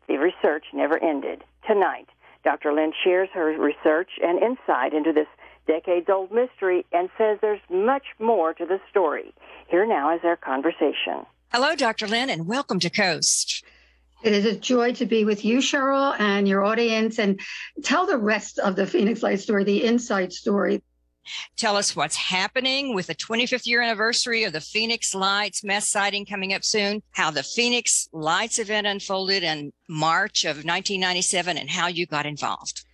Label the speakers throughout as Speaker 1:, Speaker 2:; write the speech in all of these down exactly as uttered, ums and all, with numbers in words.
Speaker 1: The research never ended. Tonight, Doctor Lynn shares her research and insight into this decades-old mystery and says there's much more to the story. Here now is our conversation.
Speaker 2: Hello, Doctor Lynn, and welcome to Coast.
Speaker 3: It is a joy to be with you, Cheryl, and your audience, and tell the rest of the Phoenix Lights story, the inside story.
Speaker 2: Tell us what's happening with the twenty-fifth year anniversary of the Phoenix Lights mass sighting coming up soon, how the Phoenix Lights event unfolded in March of nineteen ninety-seven, and how you got involved.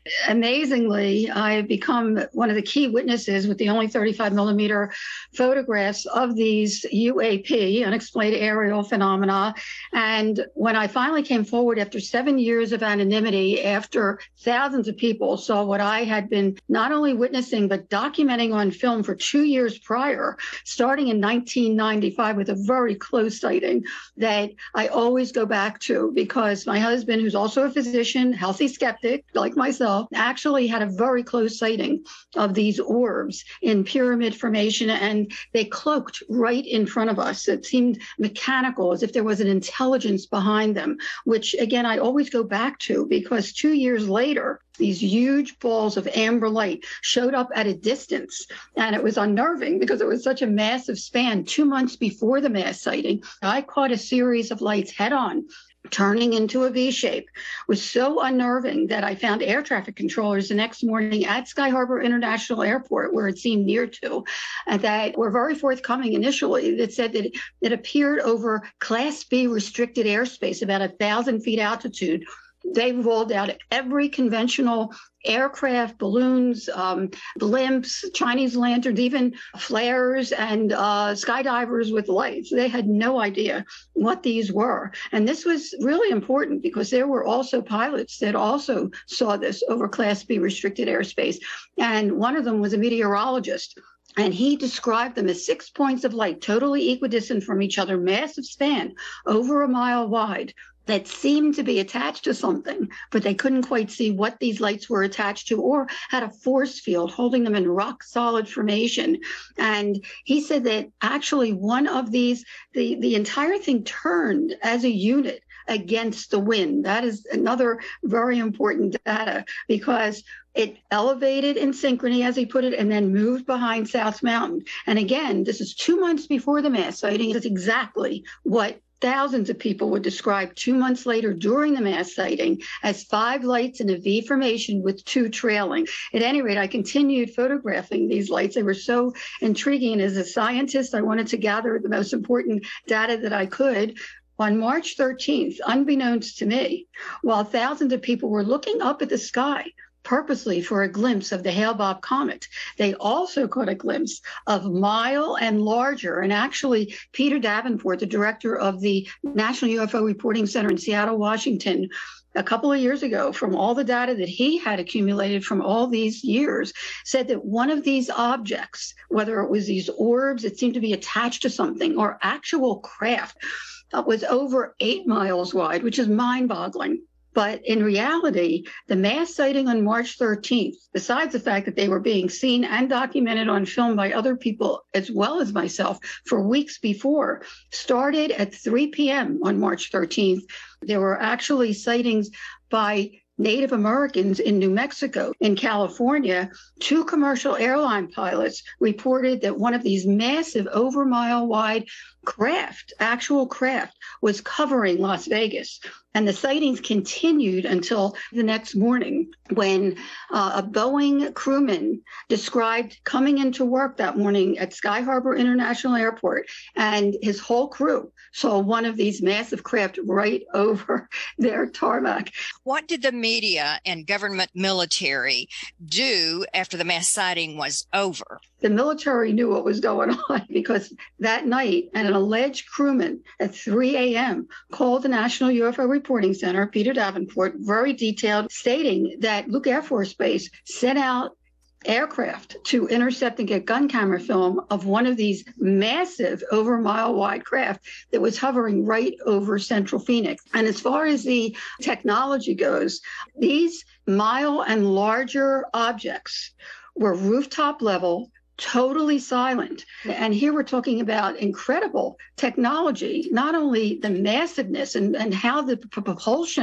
Speaker 3: Amazingly, I've become one of the key witnesses with the only thirty-five millimeter photographs of these U A P, unexplained aerial phenomena. And when I finally came forward after seven years of anonymity, after thousands of people saw what I had been not only witnessing, but documenting on film for two years prior, starting in nineteen ninety-five with a very close sighting that I always go back to, because my husband, who's also a physician, healthy skeptic like myself, actually had a very close sighting of these orbs in pyramid formation, and they cloaked right in front of us. It seemed mechanical, as if there was an intelligence behind them, which, again, I always go back to, because two years later, these huge balls of amber light showed up at a distance, and it was unnerving because it was such a massive span. Two months before the mass sighting, I caught a series of lights head on, turning into a V shape. Was so unnerving that I found air traffic controllers the next morning at Sky Harbor International Airport, where it seemed near to, and that were very forthcoming initially, that said that it appeared over Class B restricted airspace, about a thousand feet altitude. They rolled out every conventional aircraft, balloons, um, blimps, Chinese lanterns, even flares and uh, skydivers with lights. They had no idea what these were. And this was really important because there were also pilots that also saw this over Class B restricted airspace. And one of them was a meteorologist. And he described them as six points of light, totally equidistant from each other, massive span, over a mile wide, that seemed to be attached to something, but they couldn't quite see what these lights were attached to, or had a force field holding them in rock solid formation. And he said that actually one of these, the, the entire thing turned as a unit against the wind. That is another very important data, because it elevated in synchrony, as he put it, and then moved behind South Mountain. And again, this is two months before the mass sighting. It's exactly what thousands of people would describe two months later during the mass sighting as five lights in a V formation with two trailing. At any rate, I continued photographing these lights. They were so intriguing. And as a scientist, I wanted to gather the most important data that I could. On March thirteenth, unbeknownst to me, while thousands of people were looking up at the sky purposely for a glimpse of the Hale-Bopp comet, they also caught a glimpse of mile and larger. And actually, Peter Davenport, the director of the National U F O Reporting Center in Seattle, Washington, a couple of years ago, from all the data that he had accumulated from all these years, said that one of these objects, whether it was these orbs that seemed to be attached to something or actual craft, uh, was over eight miles wide, which is mind-boggling. But in reality, the mass sighting on March thirteenth, besides the fact that they were being seen and documented on film by other people as well as myself for weeks before, started at three p.m. on March thirteenth. There were actually sightings by Native Americans in New Mexico. In California, two commercial airline pilots reported that one of these massive over mile wide craft, actual craft, was covering Las Vegas. And the sightings continued until the next morning, when uh, a Boeing crewman described coming into work that morning at Sky Harbor International Airport, and his whole crew saw one of these massive craft right over their tarmac.
Speaker 2: What did the media and government military do after the mass sighting was over?
Speaker 3: The military knew what was going on, because that night, an alleged crewman at three a.m. called the National U F O Reporting Center, Peter Davenport, very detailed, stating that Luke Air Force Base sent out aircraft to intercept and get gun camera film of one of these massive over mile wide craft that was hovering right over central Phoenix. And as far as the technology goes, these mile and larger objects were rooftop level, totally silent. And here we're talking about incredible technology, not only the massiveness and, and how the propulsion